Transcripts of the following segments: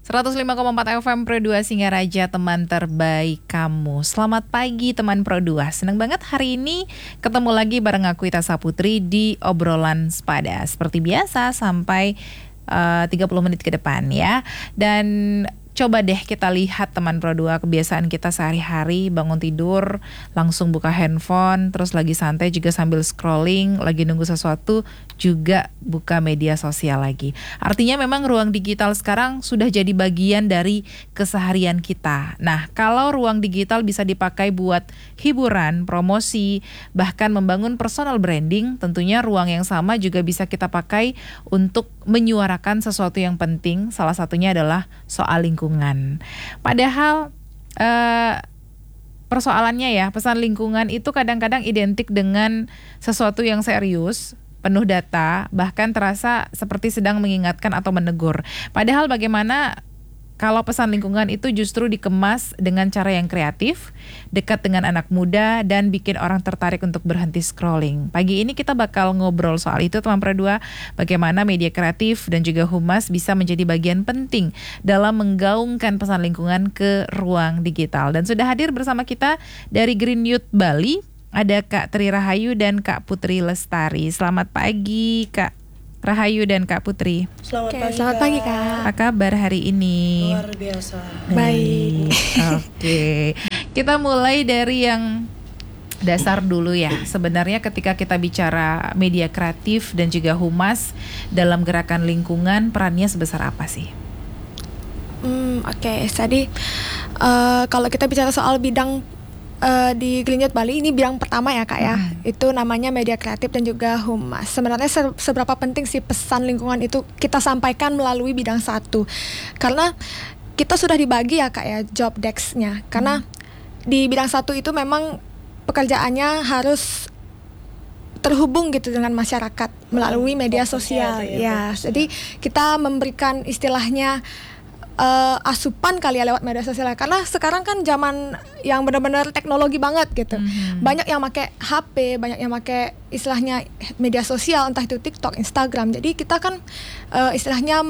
105,4 FM Pro 2 Singaraja, teman terbaik kamu. Selamat pagi teman Pro 2. Senang banget hari ini ketemu lagi bareng aku Ita Saputri di obrolan sepada. Seperti biasa sampai 30 menit ke depan ya. Dan coba deh kita lihat teman Pro 2 kebiasaan kita sehari-hari, bangun tidur langsung buka handphone, terus lagi santai juga sambil scrolling, lagi nunggu sesuatu juga buka media sosial lagi. Artinya memang ruang digital sekarang sudah jadi bagian dari keseharian kita. Nah, kalau ruang digital bisa dipakai buat hiburan, promosi, bahkan membangun personal branding, tentunya ruang yang sama juga bisa kita pakai untuk menyuarakan sesuatu yang penting. Salah satunya adalah soal lingkungan. Padahal persoalannya ya, pesan lingkungan itu kadang-kadang identik dengan sesuatu yang serius, penuh data, bahkan terasa seperti sedang mengingatkan atau menegur. Padahal bagaimana kalau pesan lingkungan itu justru dikemas dengan cara yang kreatif, dekat dengan anak muda, dan bikin orang tertarik untuk berhenti scrolling. Pagi ini kita bakal ngobrol soal itu teman Pro 2, bagaimana media kreatif dan juga humas bisa menjadi bagian penting dalam menggaungkan pesan lingkungan ke ruang digital. Dan sudah hadir bersama kita dari Green Youth Bali, ada Kak Tri Rahayu dan Kak Putri Lestari. Selamat pagi Kak Rahayu dan Kak Putri. Selamat pagi Kak. Apa kabar hari ini? Luar biasa. Baik. Oke. Kita mulai dari yang dasar dulu ya. Sebenarnya ketika kita bicara media kreatif dan juga humas dalam gerakan lingkungan, perannya sebesar apa sih? Oke. Tadi kalau kita bicara soal bidang di Green Youth Bali, ini bidang pertama ya Kak ya. Itu namanya media kreatif dan juga humas. Sebenarnya seberapa penting sih pesan lingkungan itu kita sampaikan melalui bidang satu. Karena kita sudah dibagi ya Kak ya job desk-nya. Karena di bidang satu itu memang pekerjaannya harus terhubung gitu dengan masyarakat melalui media sosial ya. Jadi kita memberikan istilahnya asupan kali ya lewat media sosial, karena sekarang kan zaman yang benar-benar teknologi banget gitu. Banyak yang pakai HP, banyak yang pakai istilahnya media sosial, entah itu TikTok, Instagram. Jadi kita kan istilahnya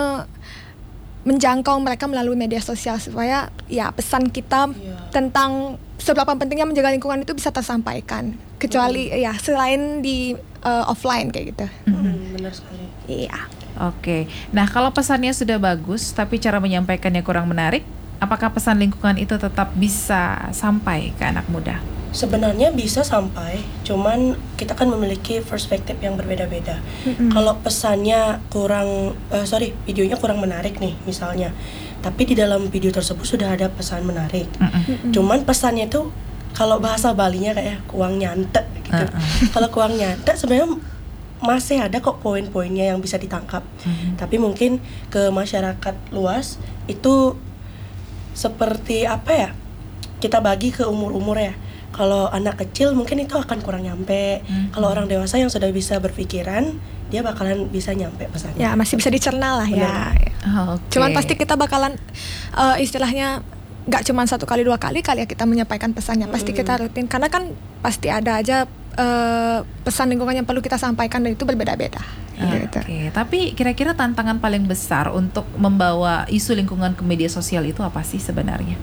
menjangkau mereka melalui media sosial supaya ya pesan kita tentang seberapa pentingnya menjaga lingkungan itu bisa tersampaikan. Kecuali ya selain di offline kayak gitu. Benar sekali. Iya. Oke, nah kalau pesannya sudah bagus tapi cara menyampaikannya kurang menarik, apakah pesan lingkungan itu tetap bisa sampai ke anak muda? Sebenarnya bisa sampai, cuman kita kan memiliki perspektif yang berbeda-beda. Kalau pesannya videonya kurang menarik nih misalnya, tapi di dalam video tersebut sudah ada pesan menarik. Cuman pesannya itu kalau bahasa Balinya kayak kuang nyantek gitu. Kalau kuang nyantek sebenarnya masih ada kok poin-poinnya yang bisa ditangkap. Tapi mungkin ke masyarakat luas itu seperti apa ya? Kita bagi ke umur-umur ya. Kalau anak kecil mungkin itu akan kurang nyampe. Kalau orang dewasa yang sudah bisa berpikiran, dia bakalan bisa nyampe pesannya. Ya, masih bisa dicerna lah ya. Cuman pasti kita bakalan istilahnya nggak cuma 1 kali 2 kali ya kita menyampaikan pesannya. Pasti kita rutin, karena kan pasti ada aja pesan lingkungan yang perlu kita sampaikan dan itu berbeda-beda. Oke, tapi kira-kira tantangan paling besar untuk membawa isu lingkungan ke media sosial itu apa sih sebenarnya?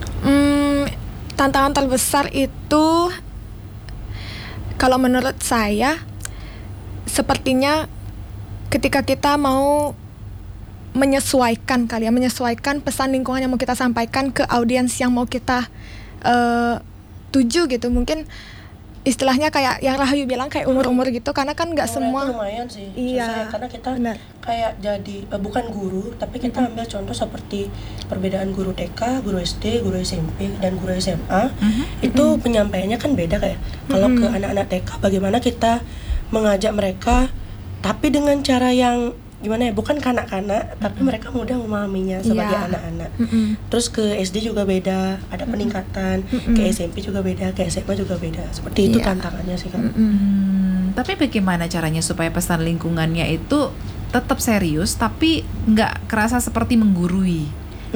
Tantangan terbesar itu kalau menurut saya sepertinya ketika kita mau menyesuaikan pesan lingkungan yang mau kita sampaikan ke audiens yang mau kita tuju gitu. Mungkin istilahnya kayak yang Rahayu bilang kayak umur-umur gitu, karena kan nggak semua. Lumayan sih. Iya. Karena kita kayak jadi bukan guru, tapi kita ambil contoh seperti perbedaan guru TK, guru SD, guru SMP, dan guru SMA. Itu penyampaiannya kan beda kayak. Kalau ke anak-anak TK, bagaimana kita mengajak mereka, tapi dengan cara yang gimana ya, bukan kanak-kanak, tapi mereka mudah memahaminya sebagai anak-anak. Terus ke SD juga beda, ada peningkatan. Ke SMP juga beda, ke SMA juga beda. Seperti itu tantangannya sih kan. Tapi bagaimana caranya supaya pesan lingkungannya itu tetap serius tapi nggak kerasa seperti menggurui?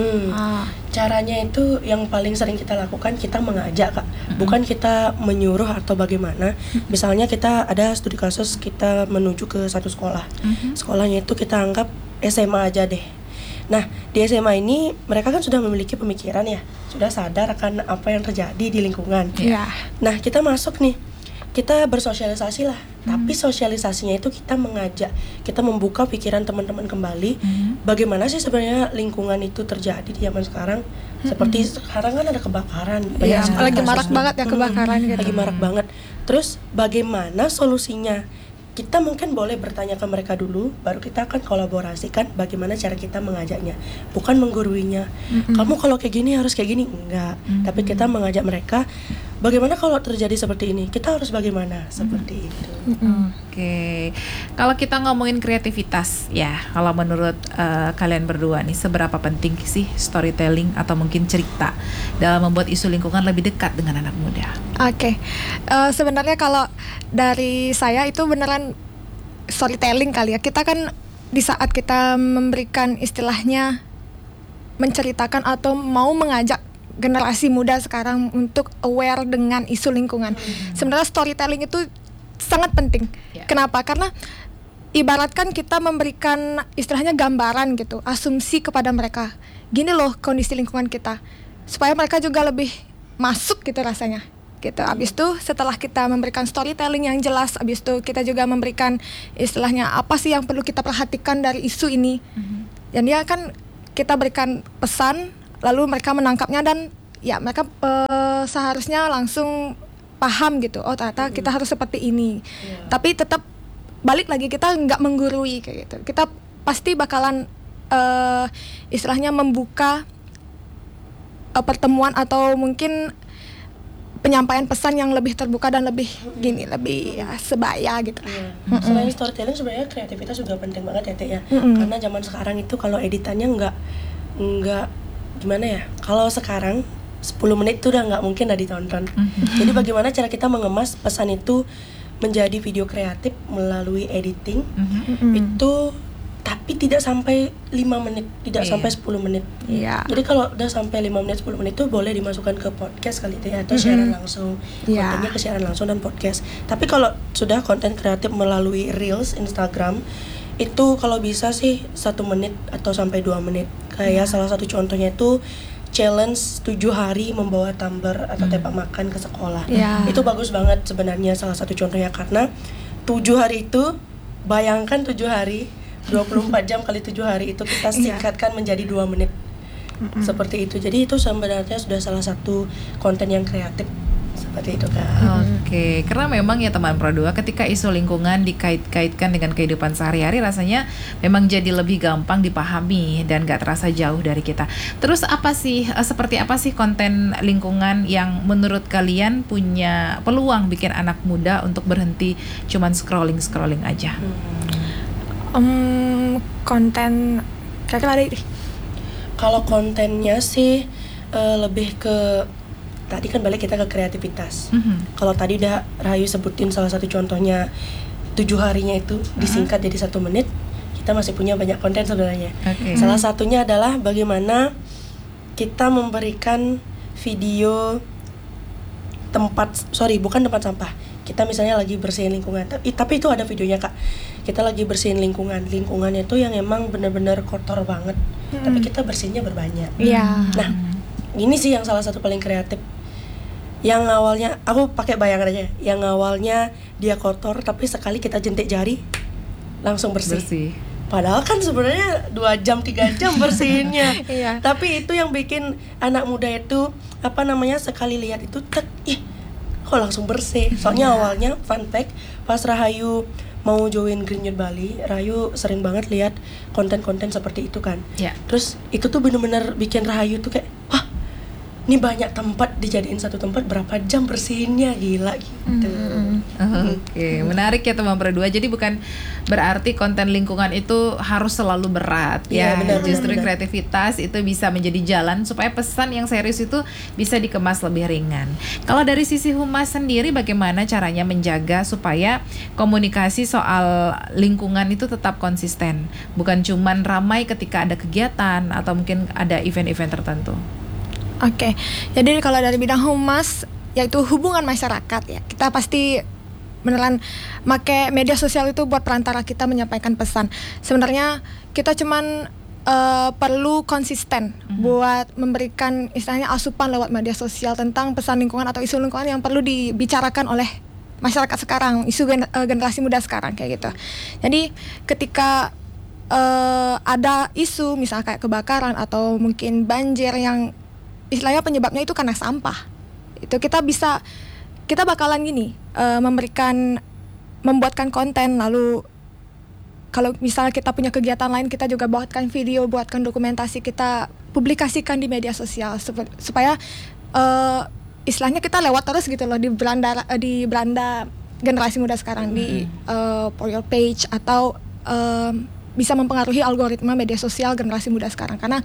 Caranya itu yang paling sering kita lakukan, kita mengajak Kak, bukan kita menyuruh atau bagaimana. Misalnya kita ada studi kasus, kita menuju ke satu sekolah. Sekolahnya itu kita anggap SMA aja deh. Nah, di SMA ini mereka kan sudah memiliki pemikiran ya, sudah sadar akan apa yang terjadi di lingkungan. Iya. Nah, kita masuk nih, kita bersosialisasi lah. Tapi sosialisasinya itu kita mengajak, kita membuka pikiran teman-teman kembali. Bagaimana sih sebenarnya lingkungan itu terjadi di zaman sekarang? Seperti sekarang kan ada kebakaran, banyak Iya, sekali lagi marak kasusnya. banget ya kebakaran gitu. Lagi marak banget. Terus bagaimana solusinya? Kita mungkin boleh bertanya ke mereka dulu, baru kita akan kolaborasikan bagaimana cara kita mengajaknya, bukan mengguruinya. Kamu kalau kayak gini harus kayak gini, enggak. Tapi kita mengajak mereka, bagaimana kalau terjadi seperti ini, kita harus bagaimana, seperti itu. Oke, kalau kita ngomongin kreativitas, ya, kalau menurut kalian berdua nih, seberapa penting sih storytelling atau mungkin cerita dalam membuat isu lingkungan lebih dekat dengan anak muda? Oke. Sebenarnya kalau dari saya itu beneran storytelling kali ya. Kita kan di saat kita memberikan istilahnya menceritakan atau mau mengajak generasi muda sekarang untuk aware dengan isu lingkungan. Sebenarnya storytelling itu sangat penting. Ya. Kenapa? Karena ibaratkan kita memberikan istilahnya gambaran gitu, asumsi kepada mereka. Gini loh kondisi lingkungan kita. Supaya mereka juga lebih masuk gitu rasanya. Gitu. Abis itu setelah kita memberikan storytelling yang jelas, abis itu kita juga memberikan istilahnya apa sih yang perlu kita perhatikan dari isu ini. Dan dia kan kita berikan pesan, lalu mereka menangkapnya dan ya mereka seharusnya langsung paham gitu. Oh ternyata kita harus seperti ini. Tapi tetap balik lagi kita nggak menggurui kayak gitu. Kita pasti bakalan istilahnya membuka pertemuan atau mungkin penyampaian pesan yang lebih terbuka dan lebih lebih ya, sebaya gitu. Selain storytelling sebenarnya kreativitas juga penting banget ya Teh ya. Karena zaman sekarang itu kalau editannya nggak gimana ya, kalau sekarang 10 menit itu udah nggak mungkin lah ditonton. Jadi bagaimana cara kita mengemas pesan itu menjadi video kreatif melalui editing itu, tapi tidak sampai 5 menit, tidak sampai 10 menit. Jadi kalau udah sampai 5 menit 10 menit itu boleh dimasukkan ke podcast kali itu ya, atau siaran langsung. Kontennya ke siaran langsung dan podcast. Tapi kalau sudah konten kreatif melalui Reels Instagram itu kalau bisa sih 1 menit atau sampai 2 menit. Kayak salah satu contohnya itu challenge 7 hari membawa tumbler atau tepak makan ke sekolah. Itu bagus banget sebenarnya salah satu contohnya, karena 7 hari itu, bayangkan 7 hari 24 jam kali 7 hari itu kita singkatkan menjadi 2 menit. Seperti itu. Jadi itu sebenarnya sudah salah satu konten yang kreatif. Seperti itu kan. Oke, karena memang ya teman Pro 2 ketika isu lingkungan dikait-kaitkan dengan kehidupan sehari-hari rasanya memang jadi lebih gampang dipahami dan gak terasa jauh dari kita. Terus seperti apa sih konten lingkungan yang menurut kalian punya peluang bikin anak muda untuk berhenti cuman scrolling aja? Konten kira-kira ada ini. Kalau kontennya sih lebih ke, tadi kan balik kita ke kreativitas. Kalau tadi udah Rahayu sebutin salah satu contohnya 7 harinya itu disingkat jadi 1 menit, kita masih punya banyak konten sebenarnya. Salah satunya adalah bagaimana kita memberikan video bukan tempat sampah. Kita misalnya lagi bersihin lingkungan, tapi itu ada videonya Kak. Kita lagi bersihin lingkungannya itu yang emang benar-benar kotor banget, tapi kita bersihnya berbanyak. Nah, ini sih yang salah satu paling kreatif. Yang awalnya, aku pakai bayangan aja, yang awalnya dia kotor, tapi sekali kita jentik jari, langsung bersih. Padahal kan sebenarnya 2 jam 3 jam bersihinnya. Tapi itu yang bikin anak muda itu sekali lihat itu kok langsung bersih. Soalnya awalnya fun fact, pas Rahayu mau join Green Youth Bali, Rahayu sering banget lihat konten-konten seperti itu kan. Terus itu tuh bener-bener bikin Rahayu tuh kayak, wah, ini banyak tempat dijadiin satu tempat, berapa jam bersihinnya, gila gitu. Oke, menarik ya teman Pro 2. Jadi bukan berarti konten lingkungan itu harus selalu berat ya. Justru kreativitas itu bisa menjadi jalan supaya pesan yang serius itu bisa dikemas lebih ringan. Kalau dari sisi Humas sendiri, bagaimana caranya menjaga supaya komunikasi soal lingkungan itu tetap konsisten, bukan cuman ramai ketika ada kegiatan atau mungkin ada event-event tertentu? Oke, jadi kalau dari bidang Humas, yaitu hubungan masyarakat ya, kita pasti beneran make media sosial itu buat perantara kita menyampaikan pesan. Sebenarnya kita cuman perlu konsisten buat memberikan istilahnya asupan lewat media sosial tentang pesan lingkungan atau isu lingkungan yang perlu dibicarakan oleh masyarakat sekarang, isu generasi muda sekarang kayak gitu. Jadi ketika ada isu misalnya kayak kebakaran atau mungkin banjir yang istilahnya penyebabnya itu karena sampah, itu kita bakalan gini membuatkan konten, lalu kalau misalnya kita punya kegiatan lain, kita juga buatkan video, buatkan dokumentasi, kita publikasikan di media sosial supaya istilahnya kita lewat terus gitu loh di beranda generasi muda sekarang di for your page atau bisa mempengaruhi algoritma media sosial generasi muda sekarang. Karena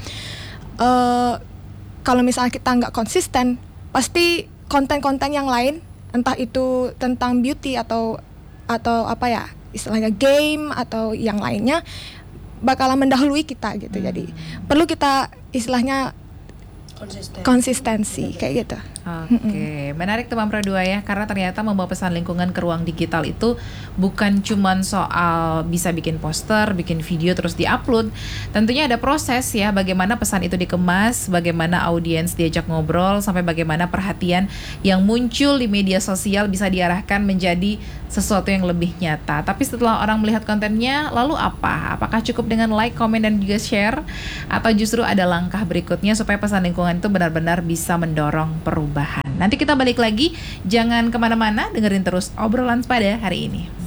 kalau misalnya kita nggak konsisten, pasti konten-konten yang lain, entah itu tentang beauty atau apa ya, istilahnya game atau yang lainnya, bakalan mendahului kita gitu. Jadi perlu kita istilahnya konsistensi kayak gitu. Oke, menarik teman Pro 2 ya, karena ternyata membawa pesan lingkungan ke ruang digital itu bukan cuman soal bisa bikin poster, bikin video terus diupload. Tentunya ada proses ya, bagaimana pesan itu dikemas, bagaimana audiens diajak ngobrol, sampai bagaimana perhatian yang muncul di media sosial bisa diarahkan menjadi sesuatu yang lebih nyata. Tapi setelah orang melihat kontennya, lalu apa? Apakah cukup dengan like, komen, dan juga share? Atau justru ada langkah berikutnya supaya pesan lingkungan itu benar-benar bisa mendorong perubahan? Nanti kita balik lagi, jangan kemana-mana, dengerin terus obrolan Sepada hari ini.